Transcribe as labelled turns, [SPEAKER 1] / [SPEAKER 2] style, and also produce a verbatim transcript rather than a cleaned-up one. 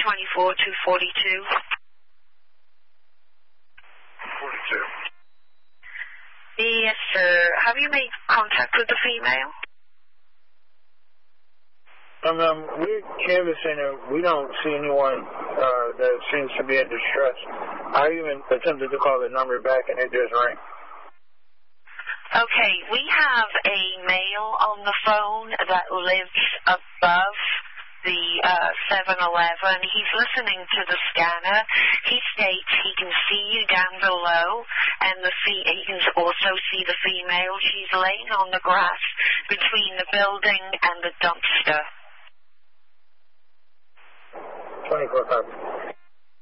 [SPEAKER 1] twenty-four two forty-two.
[SPEAKER 2] forty-two.
[SPEAKER 1] Yes, sir. Have you made contact with the female?
[SPEAKER 2] Um, um, we're canvassing and we don't see anyone uh, that seems to be in distress. I even attempted to call the number back and it just rang.
[SPEAKER 1] Okay, we have a male on the phone that lives above the uh, seven eleven. He's listening to the scanner. He states he can see you down below, and the fe- he can also see the female. She's laying on the grass between the building and the dumpster.
[SPEAKER 2] twenty-four copy.